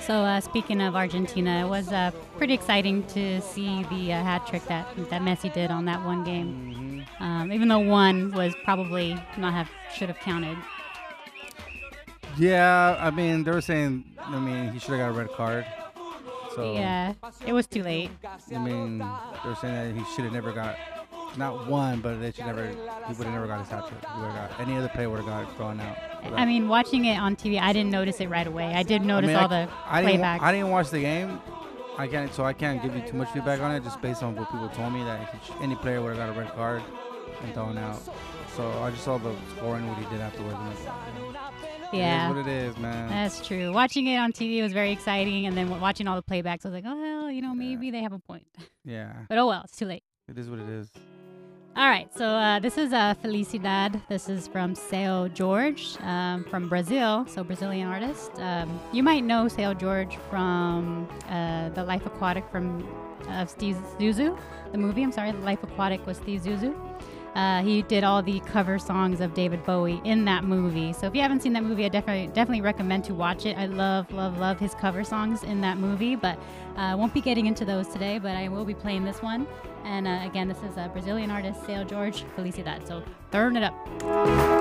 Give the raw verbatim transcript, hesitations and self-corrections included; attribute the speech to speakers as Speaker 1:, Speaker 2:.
Speaker 1: So uh, speaking of Argentina, it was uh, pretty exciting to see the uh, hat trick that that Messi did on that one game.
Speaker 2: Mm-hmm.
Speaker 1: Um, even though one was probably not have should have counted.
Speaker 2: Yeah, I mean, they were saying, I mean, he should have got a red card. So,
Speaker 1: Yeah, it was too late.
Speaker 2: I mean, they were saying that he should have never got, not one, but they should never, he would have never got his hat trick. He would have got, any other player would have got it thrown out.
Speaker 1: I mean, watching it on T V, I didn't notice it right away. I did notice
Speaker 2: I mean,
Speaker 1: all
Speaker 2: I,
Speaker 1: the
Speaker 2: I didn't,
Speaker 1: playbacks.
Speaker 2: I didn't watch the game. I can't, so I can't give you too much feedback on it, just based on what people told me that he, any player would have got a red card and thrown out. So I just saw the scoring, what he did afterwards. And like,
Speaker 1: yeah,
Speaker 2: it is what it is, man.
Speaker 1: That's true. Watching it on T V was very exciting, and then watching all the playbacks, I was like, oh, well, you know, maybe
Speaker 2: Yeah.
Speaker 1: they have a point.
Speaker 2: Yeah,
Speaker 1: But oh well, it's too late.
Speaker 2: it is what it is.
Speaker 1: All right, so uh, this is uh, Felicidad. This is from Seu Jorge um, from Brazil, so Brazilian artist. Um, you might know Seu Jorge from uh, The Life Aquatic from uh, Steve Zuzu, the movie. I'm sorry, The Life Aquatic was Steve Zuzu. Uh, he did all the cover songs of David Bowie in that movie. So if you haven't seen that movie, I definitely definitely recommend to watch it. I love, love, love his cover songs in that movie, but I uh, won't be getting into those today, but I will be playing this one. And uh, again, this is a Brazilian artist, Seu Jorge, Felicidad. So turn it up.